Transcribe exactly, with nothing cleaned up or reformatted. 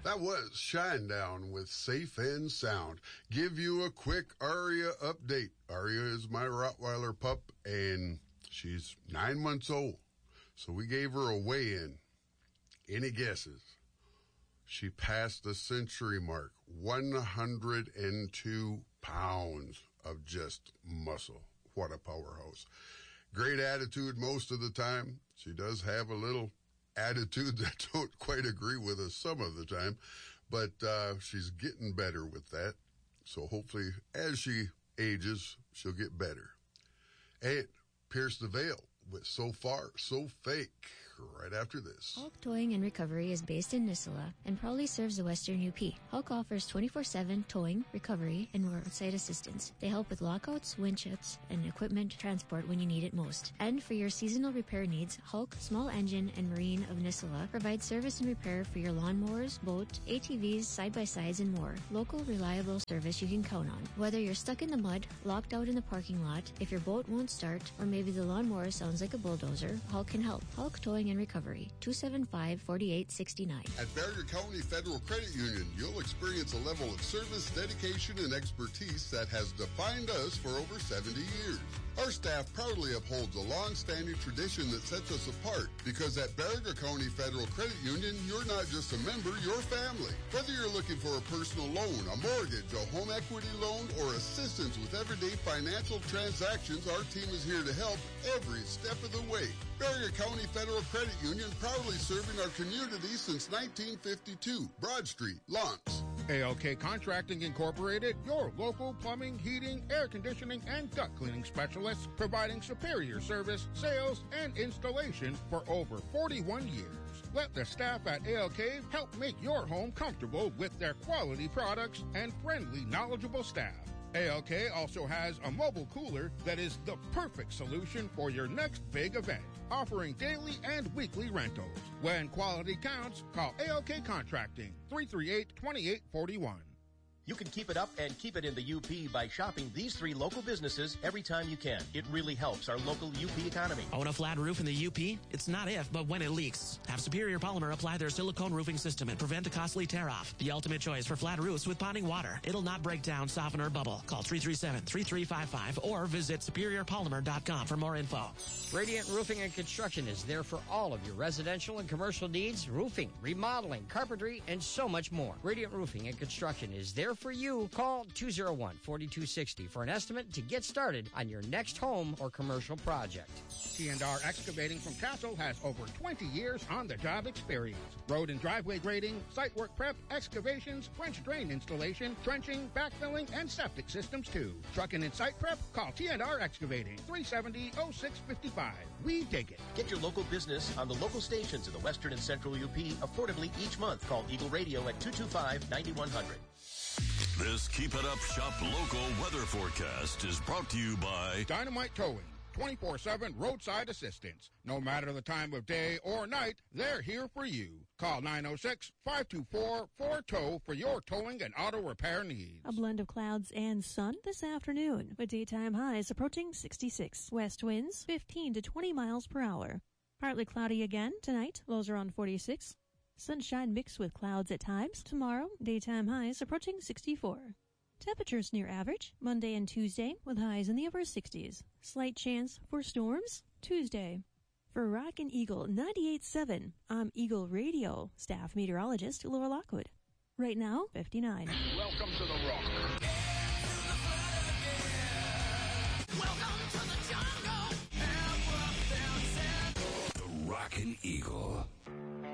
That was Shinedown with Safe and Sound. Give you a quick Aria update. Aria is my Rottweiler pup, and she's nine months old. So we gave her a weigh-in. Any guesses? She passed the century mark. one hundred two pounds of just muscle. What a powerhouse. Great attitude most of the time. She does have a little attitude that don't quite agree with us some of the time, but uh, she's getting better with that. So hopefully as she ages, she'll get better. And Pierce the Veil with So Far, So Fake right after this. Hulk Towing and Recovery is based in Nisila and proudly serves the Western U P. Hulk offers twenty-four seven towing, recovery, and roadside assistance. They help with lockouts, windshields, and equipment transport when you need it most. And for your seasonal repair needs, Hulk, Small Engine, and Marine of Nisila provide service and repair for your lawnmowers, boat, A T Vs, side-by-sides, and more. Local, reliable service you can count on. Whether you're stuck in the mud, locked out in the parking lot, if your boat won't start, or maybe the lawnmower sounds like a bulldozer, Hulk can help. Hulk Towing and Recovery, two seven five, four eight six nine. At Barrier County Federal Credit Union, you'll experience a level of service, dedication, and expertise that has defined us for over seventy years. Our staff proudly upholds a long-standing tradition that sets us apart, because at Barrier County Federal Credit Union, you're not just a member, you're family. Whether you're looking for a personal loan, a mortgage, a home equity loan, or assistance with everyday financial transactions, our team is here to help every step of the way. Barrier County Federal Credit Union, proudly serving our community since nineteen fifty-two. Broad Street, Lawrence. A L K Contracting Incorporated, your local plumbing, heating, air conditioning, and duct cleaning specialists, providing superior service, sales, and installation for over forty-one years. Let the staff at A L K help make your home comfortable with their quality products and friendly, knowledgeable staff. A L K also has a mobile cooler that is the perfect solution for your next big event, offering daily and weekly rentals. When quality counts, call A L K Contracting, three three eight, two eight four one. You can keep it up and keep it in the U P by shopping these three local businesses every time you can. It really helps our local U P economy. Own a flat roof in the U P? It's not if, but when it leaks. Have Superior Polymer apply their silicone roofing system and prevent a costly tear-off. The ultimate choice for flat roofs with ponding water. It'll not break down, soften, or bubble. Call three three seven, three three five five or visit superior polymer dot com for more info. Radiant Roofing and Construction is there for all of your residential and commercial needs, roofing, remodeling, carpentry, and so much more. Radiant Roofing and Construction is there for you. Call two oh one, four two six oh for an estimate to get started on your next home or commercial project. T and R Excavating from Castle has over twenty years on the job experience. Road and driveway grading, site work prep, excavations, French drain installation, trenching, backfilling, and septic systems too. Trucking and site prep? Call T and R Excavating, three seven zero, oh six five five. We dig it. Get your local business on the local stations in the western and central U P affordably each month. Call Eagle Radio at two two five, nine one zero zero. This Keep It Up Shop local weather forecast is brought to you by Dynamite Towing, twenty-four seven roadside assistance. No matter the time of day or night, they're here for you. Call nine oh six, five two four, four tow for your towing and auto repair needs. A blend of clouds and sun this afternoon, with daytime highs approaching sixty-six. West winds fifteen to twenty miles per hour. Partly cloudy again tonight, lows around forty-six. Sunshine mixed with clouds at times. Tomorrow, daytime highs approaching sixty-four. Temperatures near average Monday and Tuesday with highs in the upper sixties. Slight chance for storms Tuesday. For Rock and Eagle ninety-eight point seven, I'm Eagle Radio staff meteorologist Laura Lockwood. Right now, fifty-nine. Welcome to the Rock. the Rock and Eagle.